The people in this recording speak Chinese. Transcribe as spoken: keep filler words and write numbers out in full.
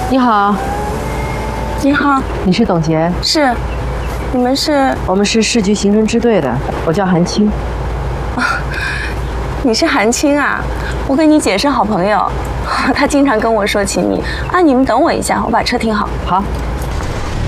你好， 你好， 你是董洁？ 是，你们是？ 我们是市局刑侦支队的，我叫韩青。 啊，你是韩青啊？我跟你姐是好朋友，她经常跟我说起你。啊，你们等我一下，我把车停好。 好。